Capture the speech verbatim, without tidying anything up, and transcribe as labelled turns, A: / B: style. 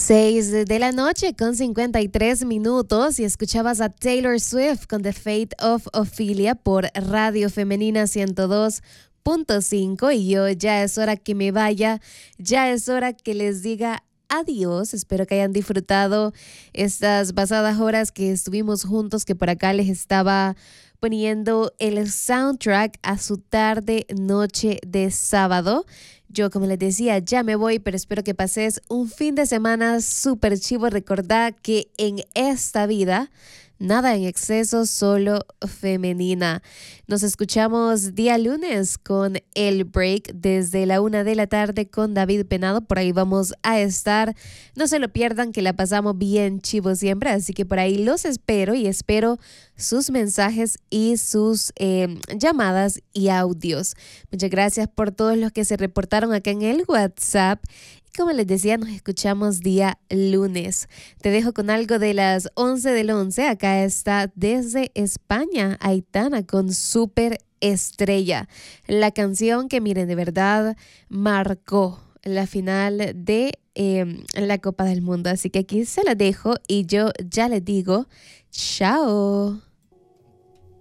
A: Seis de la noche con cincuenta y tres minutos y escuchabas a Taylor Swift con The Fate of Ophelia por Radio Femenina ciento dos punto cinco y yo ya es hora que me vaya, ya es hora que les diga adiós. Espero que hayan disfrutado estas pasadas horas que estuvimos juntos, que por acá les estaba poniendo el soundtrack a su tarde noche de sábado. Yo, como les decía, ya me voy, pero espero que pases un fin de semana súper chivo. Recordá que en esta vida, nada en exceso, solo femenina. Nos escuchamos día lunes con el break desde la una de la tarde con David Penado. Por ahí vamos a estar. No se lo pierdan, que la pasamos bien chivo siempre. Así que por ahí los espero y espero sus mensajes y sus eh, llamadas y audios. Muchas gracias por todos los que se reportaron acá en el WhatsApp. Como les decía, nos escuchamos día lunes. Te dejo con algo de las once del once. Acá está desde España, Aitana con Super Estrella. La canción que, miren, de verdad marcó la final de eh, la Copa del Mundo. Así que aquí se la dejo y yo ya les digo, chao.